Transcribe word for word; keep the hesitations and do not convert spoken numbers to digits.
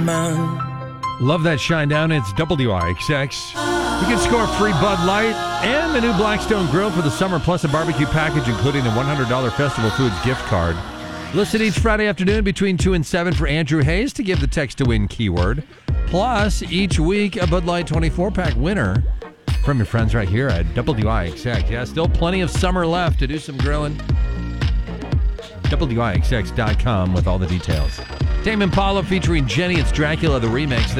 Love that shine down. It's W I X X. You can score a free Bud Light and the new Blackstone Grill for the summer, plus a barbecue package, including a one hundred dollars Festival Foods gift card. Listen each Friday afternoon between two and seven for Andrew Hayes to give the text to win keyword. Plus, each week, a Bud Light twenty-four pack winner from your friends right here at W I X X. Yeah, still plenty of summer left to do some grilling. W I X X dot com with all the details. Tame Impala featuring Jenny. It's Dracula, the remix.